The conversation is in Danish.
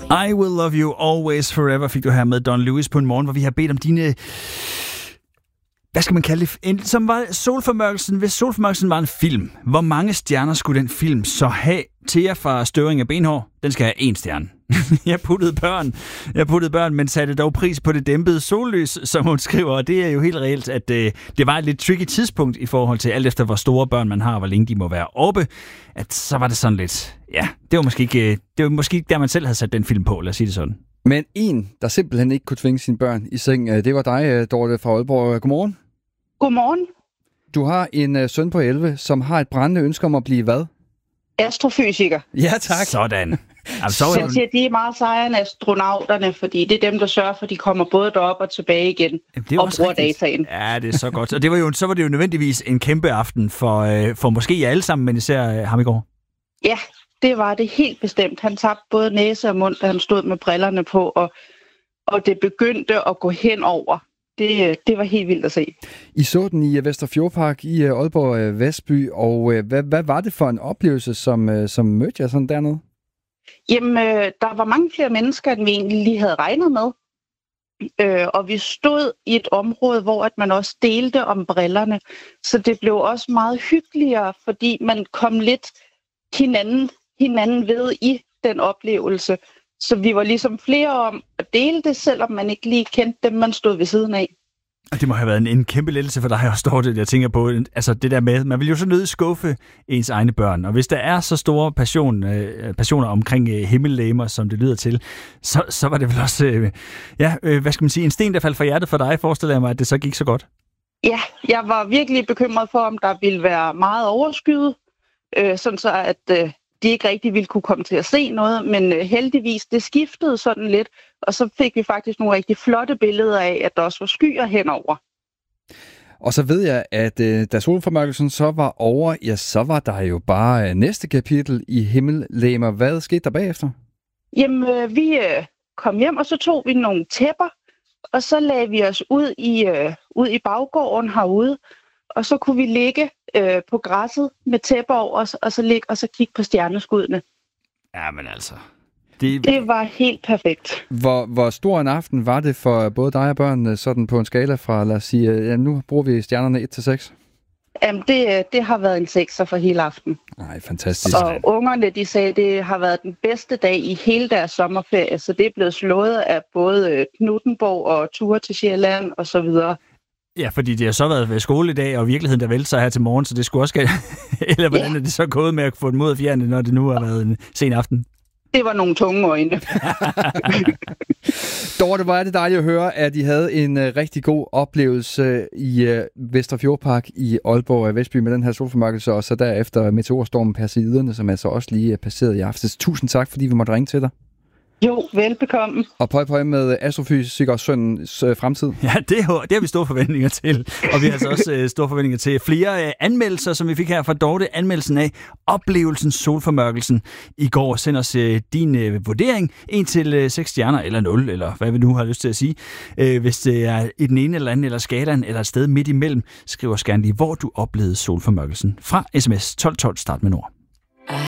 I Will Love You Always Forever fik du her med Don Lewis på en morgen, hvor vi har bedt om dine... Hvad skal man kalde det? Som var Solformørkelsen. Hvis Solformørkelsen var en film, hvor mange stjerner skulle den film så have? Thea fra Støvring af Benhår, den skal have 1 stjerne. Jeg puttede børn, men satte dog pris på det dæmpede sollys, som hun skriver. Og det er jo helt reelt, at det var et lidt tricky tidspunkt i forhold til alt efter, hvor store børn man har, og hvor længe de må være oppe. At så var det sådan lidt... Ja, det var måske ikke der, man selv havde sat den film på, lad os sige det sådan. Men en, der simpelthen ikke kunne tvinge sine børn i seng, det var dig, Dorte fra Aalborg. Godmorgen. Godmorgen. Du har en søn på 11, som har et brændende ønske om at blive hvad? Astrofysiker. Ja, tak. Sådan. Så jeg siger, de er meget sejere end astronauterne, fordi det er dem, der sørger for, at de kommer både derop og tilbage igen og bruger dataen. Ja, det er så godt. Og så var det jo nødvendigvis en kæmpe aften for måske jer alle sammen, men især ham i går. Ja, det var det helt bestemt. Han tabte både næse og mund, da han stod med brillerne på, og det begyndte at gå henover. Det var helt vildt at se. I så den i Vesterfjordpark i Aalborg Vestby, og hvad var det for en oplevelse, som mødte jer sådan dernede? Jamen, der var mange flere mennesker, end vi egentlig lige havde regnet med. Og vi stod i et område, hvor at man også delte om brillerne. Så det blev også meget hyggeligere, fordi man kom lidt hinanden ved i den oplevelse. Så vi var ligesom flere om at dele det, selvom man ikke lige kendte dem, man stod ved siden af. Og det må have været en kæmpe lettelse for dig også, Dorte, jeg tænker på. Altså det der med, man vil jo så nødt skuffe ens egne børn. Og hvis der er så store passioner omkring himmellegemer, som det lyder til, så var det vel også, hvad skal man sige, en sten, der faldt fra hjertet for dig, forestiller jeg mig, at det så gik så godt. Ja, jeg var virkelig bekymret for, om der ville være meget overskyet, sådan så at de ikke rigtig ville kunne komme til at se noget, men heldigvis, det skiftede sådan lidt, og så fik vi faktisk nogle rigtig flotte billeder af, at der også var skyer henover. Og så ved jeg, at da solformørkelsen så var over, ja, så var der jo bare næste kapitel i Himmellegemer. Hvad skete der bagefter? Jamen, vi kom hjem, og så tog vi nogle tæpper, og så lagde vi os ud i baggården herude, og så kunne vi ligge på græsset med tæpper over os, og så ligge og så kigge på stjerneskuddene. Ja, men altså... Det var helt perfekt. Hvor stor en aften var det for både dig og børnene, sådan på en skala fra, lad os sige, nu bruger vi stjernerne 1-6? Jamen, det har været en 6'er for hele aften. Nej, fantastisk. Og ungerne, de sagde, at det har været den bedste dag i hele deres sommerferie, så det er blevet slået af både Knuthenborg og ture til Sjælland og så videre. Ja, fordi det har så været ved skole i dag, og virkeligheden der vælter sig her til morgen, så det skulle også eller hvordan er det så gået med at få den mod fjerne, når det nu har været en sen aften? Det var nogle tunge øjne. Dorte, hvor er det dejligt at høre, at I havde en rigtig god oplevelse i Vesterfjordpark i Aalborg Vestby med den her solformørkelse, og så derefter meteorstormen Perseiderne, som altså også lige passeret i aftes. Tusind tak, fordi vi måtte ringe til dig. Jo, velbekomme. Og pøj med astrofysikers fremtid. Ja, det har vi store forventninger til. Og vi har altså også store forventninger til flere anmeldelser, som vi fik her fra Dorte. Anmeldelsen af oplevelsen solformørkelsen i går. Send os din vurdering. 1-6 stjerner, eller 0, eller hvad vi nu har lyst til at sige. Hvis det er i den ene eller anden, eller skalaen, eller et sted midt imellem, skriv os gerne lige, hvor du oplevede solformørkelsen. Fra sms 1212, start med ord.